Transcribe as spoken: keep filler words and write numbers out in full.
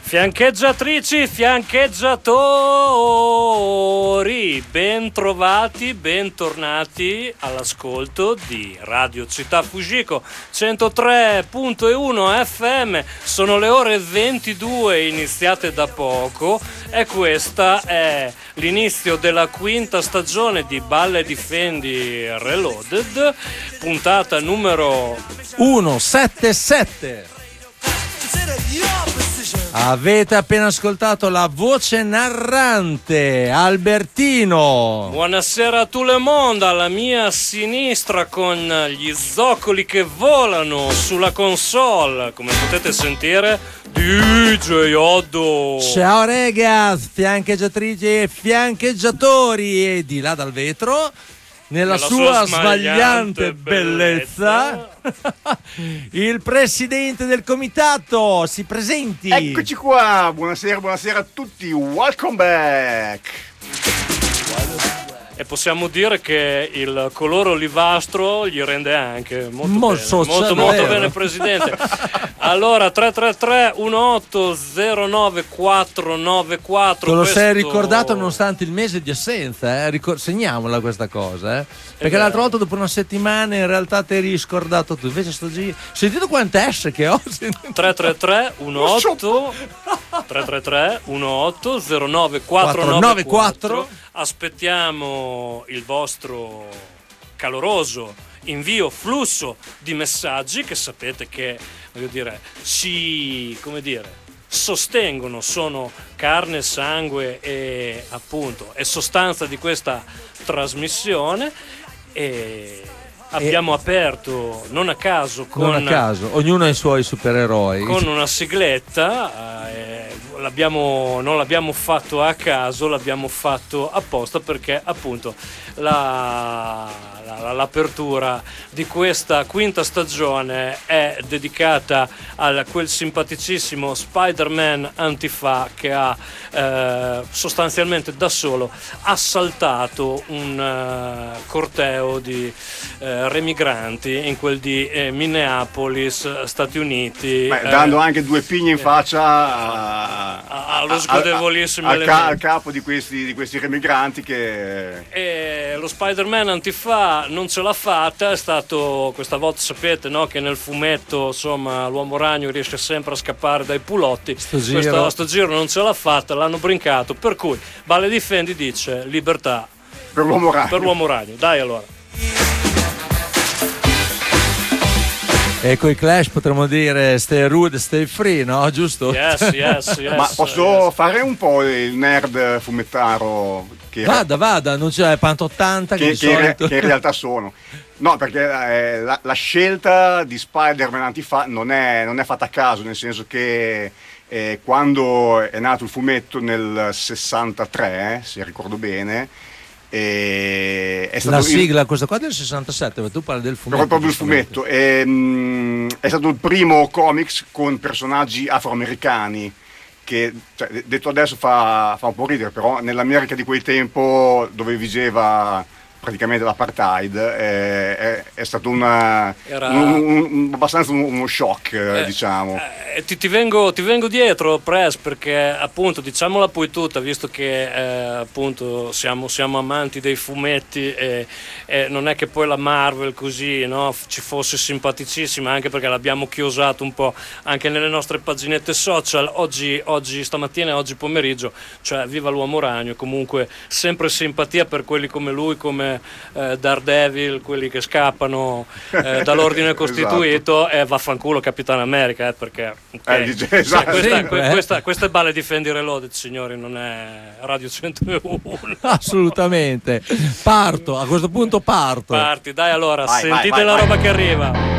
Fiancheggiatrici, fiancheggiatori, ben trovati, bentornati all'ascolto di Radio Città Fujiko centotré virgola uno F M. Sono le ore ventidue, iniziate da poco, e questa è l'inizio della quinta stagione di Balle Difendi Reloaded, puntata numero centosettantasette. Avete appena ascoltato la voce narrante Albertino. Buonasera a tout le monde, alla mia sinistra con gli zoccoli che volano sulla console, come potete sentire, D J Oddo. Ciao ragazzi, fiancheggiatrici e fiancheggiatori, e di là dal vetro, nella, nella sua, sua smagliante bellezza, bellezza. Il presidente del comitato, si presenti. Eccoci qua, buonasera, buonasera a tutti, welcome back. E possiamo dire che il colore olivastro gli rende anche molto molto bene, molto, molto bene, presidente. Allora, tre tre tre uno otto zero nove quattro nove quattro. Te lo questo... sei ricordato nonostante il mese di assenza, eh? Ricor- segniamola questa cosa, eh? Perché eh l'altra volta dopo una settimana in realtà ti eri scordato tu. Invece sto giro, sentite quante S che ho. tre tre tre uno otto tre tre tre uno otto zero nove quattro nove quattro. Aspettiamo il vostro caloroso invio, flusso di messaggi che sapete che, voglio dire, si, come dire, sostengono, sono carne, sangue e appunto e sostanza di questa trasmissione. E abbiamo e... aperto non a caso con non a caso, ognuno ha i suoi supereroi, con una sigletta. Eh, l'abbiamo, non l'abbiamo fatto a caso, l'abbiamo fatto apposta perché appunto la, la, l'apertura di questa quinta stagione è dedicata a quel simpaticissimo Spider-Man antifa che ha eh, sostanzialmente da solo assaltato un uh, corteo di uh, remigranti in quel di eh, Minneapolis, Stati Uniti. Beh, dando eh, anche due pigne in faccia a allo sgodevolissimo al, ca- al capo di questi, di questi remigranti che... E lo Spider-Man antifa non ce l'ha fatta, è stato questa volta, sapete, no, che nel fumetto insomma l'uomo ragno riesce sempre a scappare dai pulotti. Sto giro, Questo, sto giro non ce l'ha fatta, l'hanno brincato, per cui Balle Difendi dice libertà per l'uomo ragno. Per l'uomo ragno. Dai allora. E coi Clash potremmo dire stay rude, stay free, no? Giusto? Yes, yes, yes. Ma posso yes. fare un po' il nerd fumettaro? Che vada, era... vada, non c'è Pantottanta che, che, che, che in realtà sono. No, perché eh, la, la scelta di Spider-Man antifa non è, non è fatta a caso, nel senso che eh, quando è nato il fumetto nel sessantatré, eh, se ricordo bene, E è stato la sigla, il... questa qua del sessantasette, ma tu parli del fumetto. Però proprio il fumetto. È, mh, è stato il primo comics con personaggi afroamericani che, cioè, detto adesso fa, fa un po' ridere, però nell'America di quel tempo dove vigeva praticamente l'apartheid è, è, è stato una, Era... un, un, abbastanza uno shock, eh, diciamo. Eh, ti, ti, vengo, ti vengo dietro, Press, perché appunto diciamola poi tutta, visto che eh, appunto siamo, siamo amanti dei fumetti e, e non è che poi la Marvel così, no, ci fosse simpaticissima, anche perché l'abbiamo chiosato un po' anche nelle nostre paginette social. Oggi, oggi stamattina e oggi pomeriggio, cioè viva l'uomo ragno, comunque sempre simpatia per quelli come lui, come Eh, Daredevil, quelli che scappano eh, dall'ordine costituito. Esatto. E vaffanculo Capitan America, eh, perché okay. eh, esatto. Cioè, questa, sì, que- questa, questa è Balle Difendi Reloaded, signori, non è Radio centouno. Assolutamente. Parto, a questo punto parto. Parti, dai allora, vai, sentite vai, vai, la vai. roba che arriva.